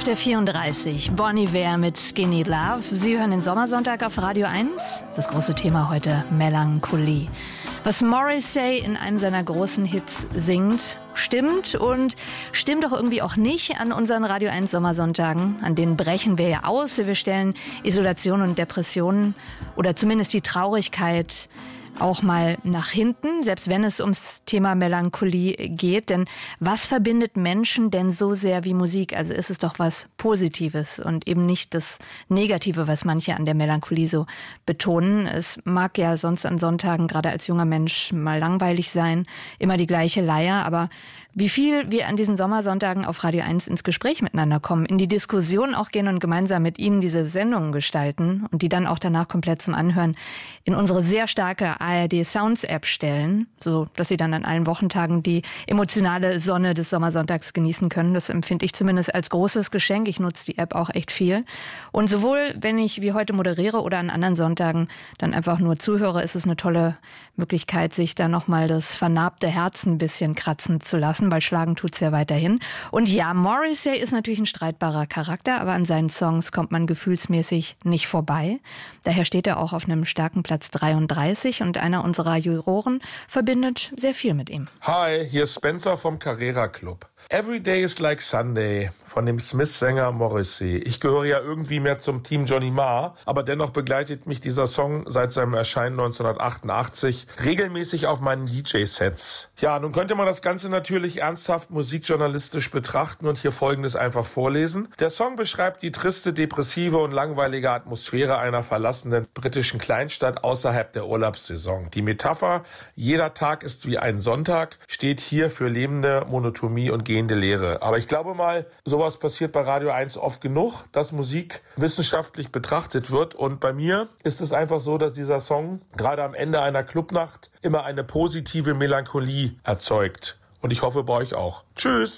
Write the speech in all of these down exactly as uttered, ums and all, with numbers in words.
Auf der vierunddreißig, Bon Iver mit Skinny Love. Sie hören den Sommersonntag auf Radio eins. Das große Thema heute, Melancholie. Was Morrissey in einem seiner großen Hits singt, stimmt und stimmt doch irgendwie auch nicht an unseren Radio eins Sommersonntagen. An denen brechen wir ja aus. Wir stellen Isolation und Depressionen oder zumindest die Traurigkeit auch mal nach hinten, selbst wenn es ums Thema Melancholie geht. Denn was verbindet Menschen denn so sehr wie Musik? Also ist es doch was Positives und eben nicht das Negative, was manche an der Melancholie so betonen. Es mag ja sonst an Sonntagen, gerade als junger Mensch, mal langweilig sein, immer die gleiche Leier, aber wie viel wir an diesen Sommersonntagen auf Radio eins ins Gespräch miteinander kommen, in die Diskussion auch gehen und gemeinsam mit Ihnen diese Sendungen gestalten und die dann auch danach komplett zum Anhören in unsere sehr starke A R D Sounds App stellen, so dass Sie dann an allen Wochentagen die emotionale Sonne des Sommersonntags genießen können. Das empfinde ich zumindest als großes Geschenk. Ich nutze die App auch echt viel. Und sowohl, wenn ich wie heute moderiere oder an anderen Sonntagen dann einfach nur zuhöre, ist es eine tolle Möglichkeit, sich da nochmal das vernarbte Herz ein bisschen kratzen zu lassen, weil schlagen tut's ja weiterhin. Und ja, Morrissey ist natürlich ein streitbarer Charakter, aber an seinen Songs kommt man gefühlsmäßig nicht vorbei. Daher steht er auch auf einem starken Platz dreiunddreißig und einer unserer Juroren verbindet sehr viel mit ihm. Hi, hier ist Spencer vom Carrera Club. Every Day is Like Sunday von dem Smith-Sänger Morrissey. Ich gehöre ja irgendwie mehr zum Team Johnny Marr, aber dennoch begleitet mich dieser Song seit seinem Erscheinen neunzehnhundertachtundachtzig regelmäßig auf meinen D J-Sets. Ja, nun könnte man das Ganze natürlich ernsthaft musikjournalistisch betrachten und hier Folgendes einfach vorlesen. Der Song beschreibt die triste, depressive und langweilige Atmosphäre einer verlassenen britischen Kleinstadt außerhalb der Urlaubssaison. Die Metapher, jeder Tag ist wie ein Sonntag, steht hier für lebende Monotonie und gehende Leere. Aber ich glaube mal, sowas passiert bei Radio eins oft genug, dass Musik wissenschaftlich betrachtet wird. Und bei mir ist es einfach so, dass dieser Song gerade am Ende einer Clubnacht immer eine positive Melancholie erzeugt. Und ich hoffe bei euch auch. Tschüss!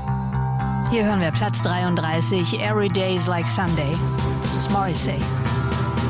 Hier hören wir Platz dreiunddreißig, Every Day is Like Sunday. Das ist Morrissey.